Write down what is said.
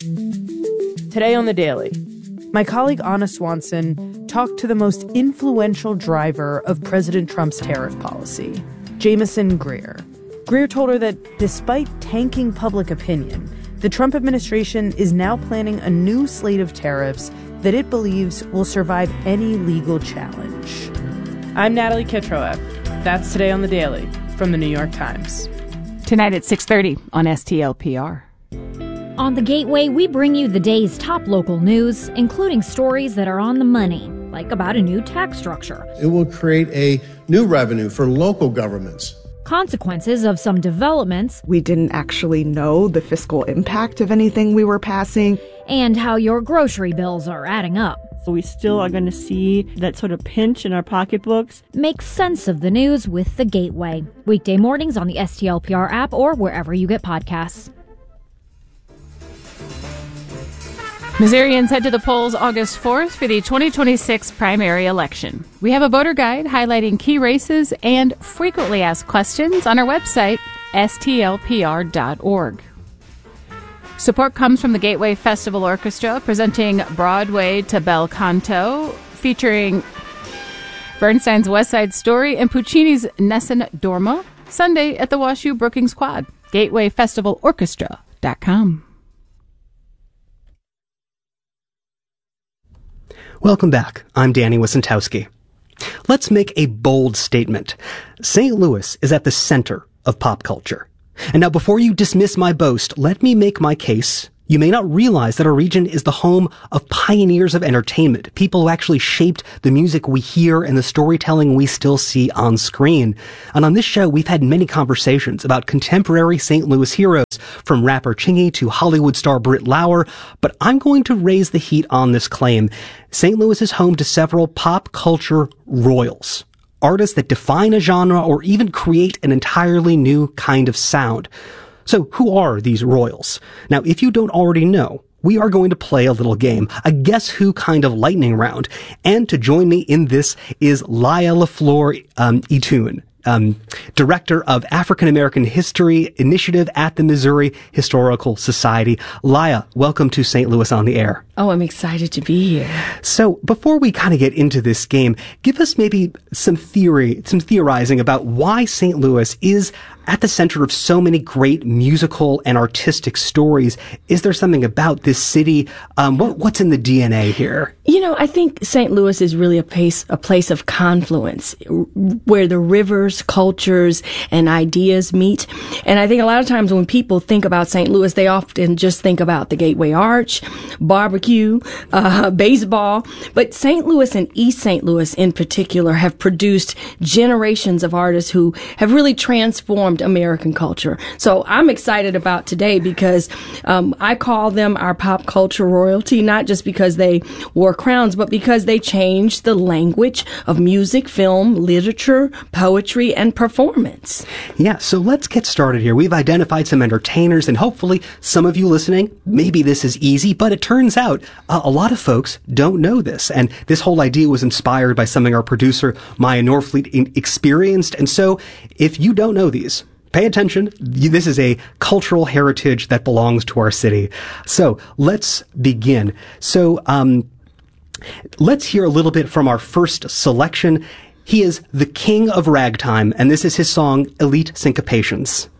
Today on The Daily, my colleague Anna Swanson talked to the most influential driver of President Trump's tariff policy, Jamieson Greer. Greer told her that despite tanking public opinion, the Trump administration is now planning a new slate of tariffs that it believes will survive any legal challenge. I'm Natalie Kitroeff. That's Today on The Daily from The New York Times. Tonight at 6:30 on STLPR. On The Gateway, we bring you the day's top local news, including stories that are on the money, like about a new tax structure. It will create a new revenue for local governments. Consequences of some developments. We didn't actually know the fiscal impact of anything we were passing. And how your grocery bills are adding up. We still are going to see that sort of pinch in our pocketbooks. Make sense of the news with The Gateway. Weekday mornings on the STLPR app or wherever you get podcasts. Missourians head to the polls August 4th for the 2026 primary election. We have a voter guide highlighting key races and frequently asked questions on our website, stlpr.org. Support comes from the Gateway Festival Orchestra, presenting Broadway to Bel Canto, featuring Bernstein's West Side Story and Puccini's Nessun Dorma, Sunday at the WashU Brookings Quad. GatewayFestivalOrchestra.com. Welcome back. I'm Danny Wysentowski. Let's make a bold statement. St. Louis is at the center of pop culture. And now, before you dismiss my boast, let me make my case. You may not realize that our region is the home of pioneers of entertainment, people who actually shaped the music we hear and the storytelling we still see on screen. And on this show, we've had many conversations about contemporary St. Louis heroes, from rapper Chingy to Hollywood star Britt Lauer, but I'm going to raise the heat on this claim. St. Louis is home to several pop culture royals. Artists that define a genre or even create an entirely new kind of sound. So who are these royals? Now, if you don't already know, we are going to play a little game, a Guess Who kind of lightning round. And to join me in this is Laya LaFleur Itoon, Director of African American History Initiative at the Missouri Historical Society. Laya, welcome to St. Louis on the Air. Oh, I'm excited to be here. So before we kind of get into this game, give us maybe some theorizing about why St. Louis is at the center of so many great musical and artistic stories. Is there something about this city? What's in the DNA here? You know, I think St. Louis is really a place of confluence where the rivers, cultures, and ideas meet. And I think a lot of times when people think about St. Louis, they often just think about the Gateway Arch, barbecue, baseball. But St. Louis and East St. Louis in particular have produced generations of artists who have really transformed American culture. So I'm excited about today because I call them our pop culture royalty, not just because they wore crowns, but because they changed the language of music, film, literature, poetry, and performance. Yeah, so let's get started here. We've identified some entertainers, and hopefully some of you listening, maybe this is easy, but it turns out a lot of folks don't know this. And this whole idea was inspired by something our producer, Maya Norfleet, experienced. And so if you don't know these, pay attention. This is a cultural heritage that belongs to our city. So let's begin. So let's hear a little bit from our first selection. He is the king of ragtime, and this is his song, Elite Syncopations.